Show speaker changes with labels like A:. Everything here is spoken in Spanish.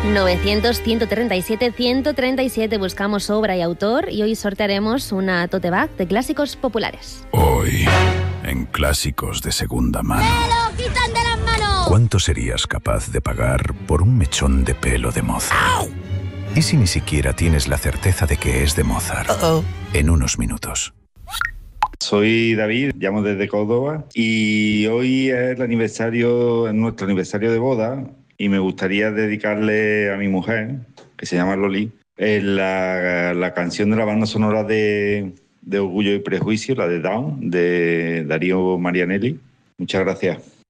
A: 900-137-137. Buscamos obra y autor y hoy sortearemos una tote bag de clásicos populares.
B: Hoy, en Clásicos de Segunda Mano.
C: ¡Me lo quitan de las manos!
B: ¿Cuánto serías capaz de pagar por un mechón de pelo de Mozart?
C: ¡Au!
B: ¿Y si ni siquiera tienes la certeza de que es de Mozart? En unos minutos.
D: Soy David, llamo desde Córdoba y hoy es nuestro aniversario de boda y me gustaría dedicarle a mi mujer, que se llama Loli, la canción de la banda sonora de Orgullo y Prejuicio, la de Down, de Darío Marianelli. Muchas gracias.